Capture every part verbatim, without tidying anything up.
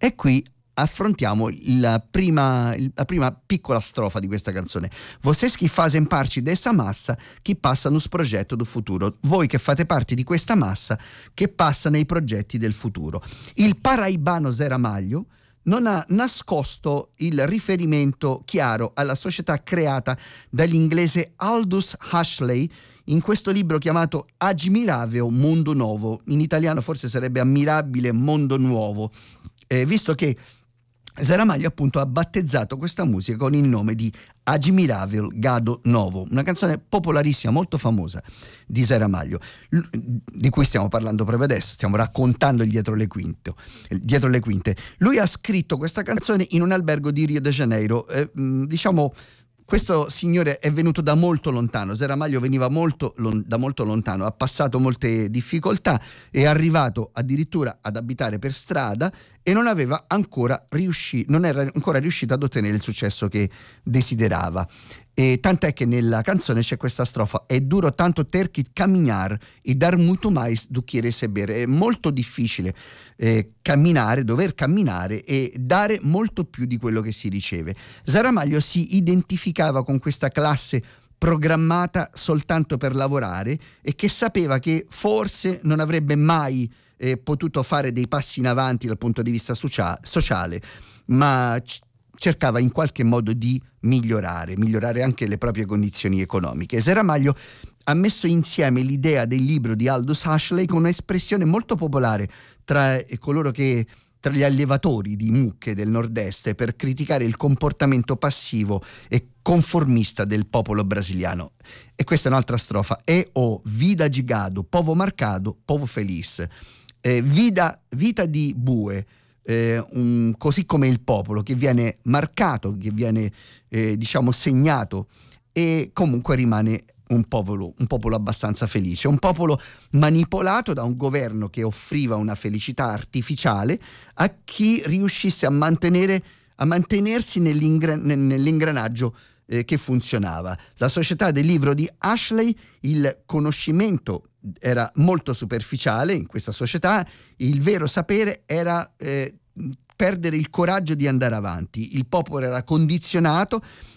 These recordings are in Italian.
E qui affrontiamo la prima, la prima piccola strofa di questa canzone. Vocês que fazem parte dessa massa che passa nos progetto do futuro. Voi che fate parte di questa massa che passa nei progetti del futuro. Il paraibano Zé Ramalho non ha nascosto il riferimento chiaro alla società creata dall'inglese Aldous Huxley in questo libro chiamato Admirável Mundo Novo. In italiano forse sarebbe Ammirabile Mondo Nuovo, eh, visto che Zé Ramalho appunto ha battezzato questa musica con il nome di Admirável Gado Novo, una canzone popolarissima, molto famosa di Zé Ramalho, di cui stiamo parlando proprio adesso, stiamo raccontando il dietro le quinte. Dietro le quinte. Lui ha scritto questa canzone in un albergo di Rio de Janeiro, eh, diciamo. Questo signore è venuto da molto lontano, Zé Ramalho veniva molto, da molto lontano, ha passato molte difficoltà, è arrivato addirittura ad abitare per strada e non aveva ancora riuscito, non era ancora riuscito ad ottenere il successo che desiderava. E tant'è che nella canzone c'è questa strofa: è duro tanto ter que caminhar e dar muito mais do que receber. È molto difficile eh, camminare, dover camminare e dare molto più di quello che si riceve. Zé Ramalho si identificava con questa classe programmata soltanto per lavorare e che sapeva che forse non avrebbe mai eh, potuto fare dei passi in avanti dal punto di vista socia- sociale, ma c- cercava in qualche modo di migliorare, migliorare anche le proprie condizioni economiche. Zé Ramalho ha messo insieme l'idea del libro di Aldous Huxley con un'espressione molto popolare tra coloro che tra gli allevatori di mucche del nord-est per criticare il comportamento passivo e conformista del popolo brasiliano. E questa è un'altra strofa: è o vida de gado, povo marcado, povo feliz. Eh, vida, vita di bue, Eh, un, così come il popolo che viene marcato, che viene eh, diciamo segnato e comunque rimane un popolo, un popolo abbastanza felice, un popolo manipolato da un governo che offriva una felicità artificiale a chi riuscisse a mantenere a mantenersi nell'ingra, nell'ingranaggio eh, che funzionava. La società del libro di Huxley, il conoscimento era molto superficiale in questa società, il vero sapere era eh, perdere il coraggio di andare avanti, il popolo era condizionato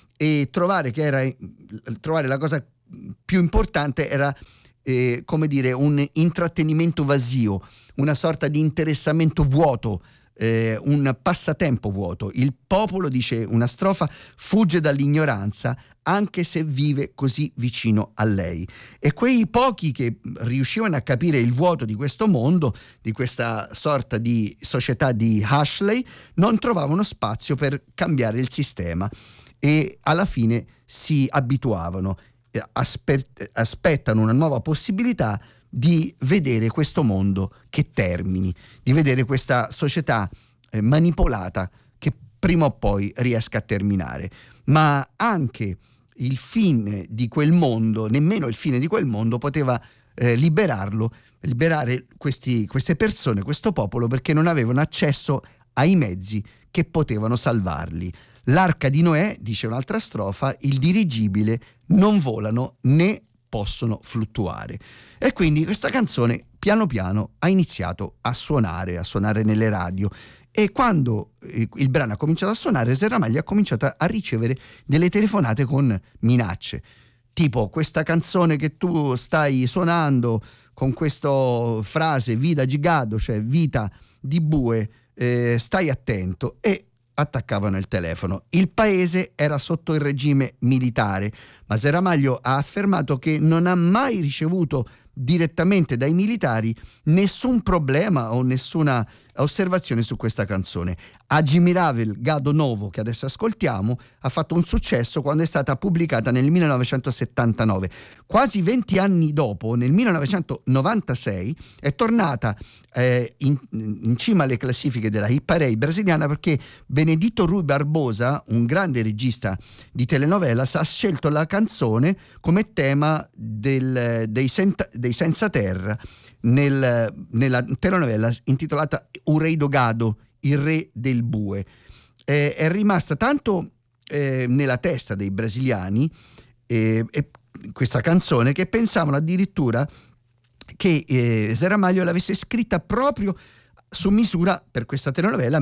e trovare che era trovare la cosa più importante era eh, come dire un intrattenimento vasio, una sorta di interessamento vuoto, eh, un passatempo vuoto. Il popolo, dice una strofa, fugge dall'ignoranza anche se vive così vicino a lei. E quei pochi che riuscivano a capire il vuoto di questo mondo, di questa sorta di società di Huxley, non trovavano spazio per cambiare il sistema e alla fine si abituavano, aspe- aspettano una nuova possibilità di vedere questo mondo che termini, di vedere questa società eh, manipolata che prima o poi riesca a terminare. Ma anche il fine di quel mondo, nemmeno il fine di quel mondo poteva eh, liberarlo, liberare questi, queste persone, questo popolo, perché non avevano accesso ai mezzi che potevano salvarli. L'arca di Noè, dice un'altra strofa, il dirigibile non volano né possono fluttuare. E quindi questa canzone piano piano ha iniziato a suonare, a suonare nelle radio. E quando il brano ha cominciato a suonare, Zé Ramalho ha cominciato a ricevere delle telefonate con minacce, tipo: questa canzone che tu stai suonando con questa frase vida de gado, cioè vita di bue, eh, stai attento. E attaccavano il telefono. Il paese era sotto il regime militare, ma Zé Ramalho ha affermato che non ha mai ricevuto direttamente dai militari nessun problema o nessuna osservazione su questa canzone. Admirável Gado Novo, che adesso ascoltiamo, ha fatto un successo quando è stata pubblicata nel millenovecentosettantanove. Quasi venti anni dopo, nel millenovecentonovantasei, è tornata eh, in, in cima alle classifiche della hit parade brasiliana perché Benedito Rui Barbosa, un grande regista di telenovelas, ha scelto la canzone come tema del, dei, senta, dei Senza Terra nel, nella telenovela intitolata O Rei do Gado, il re del bue. Eh, è rimasta tanto eh, nella testa dei brasiliani eh, eh, questa canzone che pensavano addirittura che eh, Zé Ramalho l'avesse scritta proprio su misura per questa telenovela